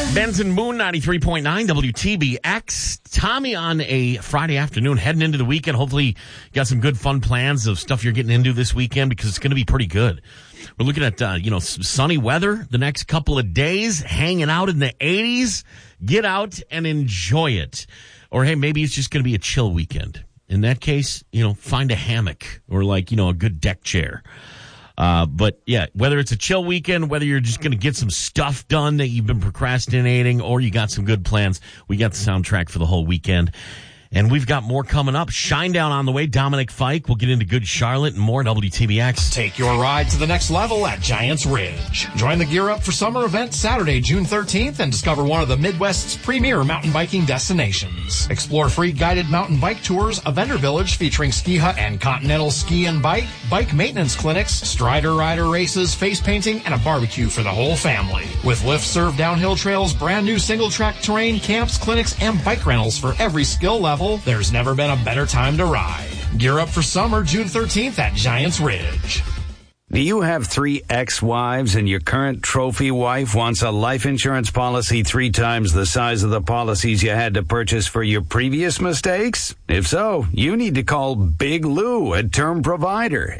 Benson Moon, 93.9 WTBX. Tommy on a Friday afternoon heading into the weekend. Hopefully you got some good fun plans of stuff you're getting into this weekend because it's going to be pretty good. We're looking at, sunny weather the next couple of days, hanging out in the 80s. Get out and enjoy it. Or, hey, maybe it's just going to be a chill weekend. In that case, find a hammock or a good deck chair. But yeah, whether it's a chill weekend, whether you're just going to get some stuff done that you've been procrastinating, or you got some good plans, we got the soundtrack for the whole weekend. And we've got more coming up. Shinedown on the way. Dominic Fike. We'll get into Good Charlotte and more WTBX. Take your ride to the next level at Giants Ridge. Join the Gear Up for Summer event Saturday, June 13th, and discover one of the Midwest's premier mountain biking destinations. Explore free guided mountain bike tours, a vendor village featuring ski hut and continental ski and bike maintenance clinics, Strider rider races, face painting, and a barbecue for the whole family. With lift-served downhill trails, brand new single-track terrain, camps, clinics, and bike rentals for every skill level, there's never been a better time to ride. Gear up for summer, June 13th at Giants Ridge. Do you have 3 ex-wives and your current trophy wife wants a life insurance policy 3 times the size of the policies you had to purchase for your previous mistakes? If so, you need to call Big Lou at Term Provider,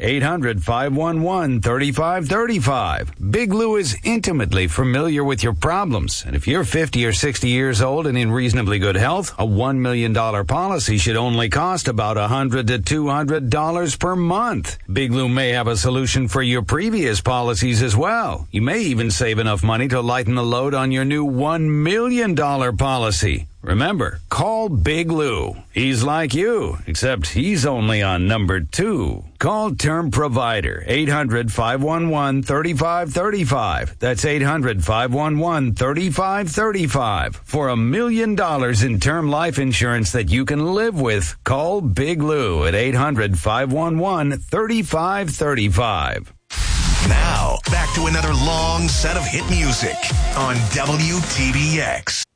800-511-3535. Big Lou is intimately familiar with your problems, and if you're 50 or 60 years old and in reasonably good health, a $1 million policy should only cost about $100 to $200 per month. Big Lou may have a solution for your previous policies as well. You may even save enough money to lighten the load on your new $1 million policy. Remember, call Big Lou. He's like you, except he's only on number 2. Call Term Provider, 800-511-3535. That's 800-511-3535. For $1 million in term life insurance that you can live with, call Big Lou at 800-511-3535. Now, back to another long set of hit music on WTBX.